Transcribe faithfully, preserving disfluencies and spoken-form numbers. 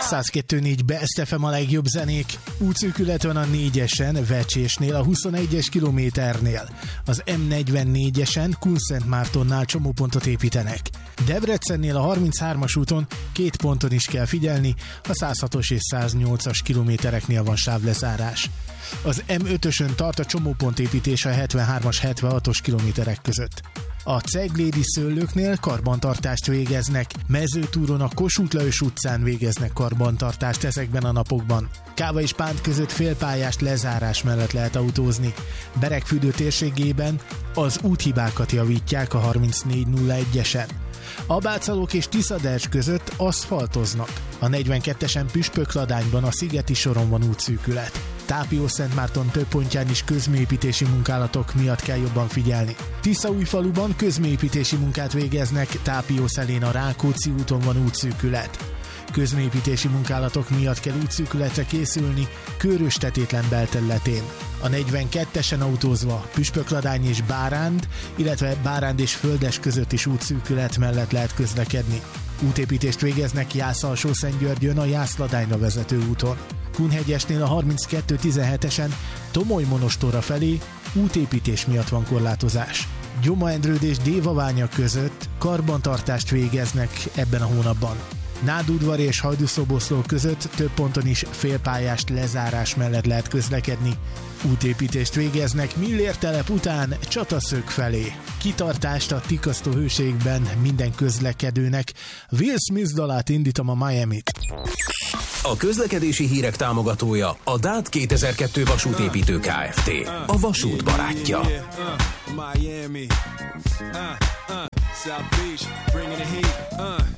száz kettő négy Best ef em a legjobb zenék. Útszűkület van a négyesen, Vecsésnél, a huszonegyes kilométernél. Az em negyvennégyesen, Kunszentmártonnál csomópontot építenek. Debrecennél a harminchármas úton két ponton is kell figyelni, a száz hatos és száz nyolcas kilométereknél van sávlezárás. Az em ötösön tart a csomópontépítés a hetvenhármas hetvenhatos kilométerek között. A Ceglédi Szőlőknél karbantartást végeznek, Mezőtúron a Kossuth Lajos utcán végeznek karbantartást ezekben a napokban. Káva és Pánt között félpályás lezárás mellett lehet autózni. Beregfürdő térségében az úthibákat javítják a harmincnégy nulla egyesen. Abácalók és Tiszadercs között aszfaltoznak. A negyvenkettesen Püspökladányban a Szigeti soron van útszűkület. Tápiószentmárton több pontján is közműépítési munkálatok miatt kell jobban figyelni. Tiszaújfaluban közműépítési munkát végeznek, Tápiószelén a Rákóczi úton van útszűkület. Közműépítési munkálatok miatt kell útszűkületre készülni Kőrös-Tetétlen belterületén. A negyvenkettesen autózva Püspökladány és Báránd, illetve Báránd és Földes között is útszűkület mellett lehet közlekedni. Útépítést végeznek Jász-Alsó-Szentgyörgyön a Jász-Ladányra vezető úton. Kunhegyesnél a harminckettő tizenhetesen Tomoly-Monostorra felé útépítés miatt van korlátozás. Gyoma-Endrőd és Dévaványa között karbantartást végeznek ebben a hónapban. Nádudvar és Hajdúszoboszló között több ponton is félpályás lezárás mellett lehet közlekedni. Útépítést végeznek Millértelep után Csataszög felé. Kitartást a tikasztó hőségben minden közlekedőnek. Will Smith dalát indítom a Miamit. A közlekedési hírek támogatója a dát kétezer-kettő vasútépítő Kft. A vasút barátja. Miami, uh, uh, South Beach, bringing the heat, uh.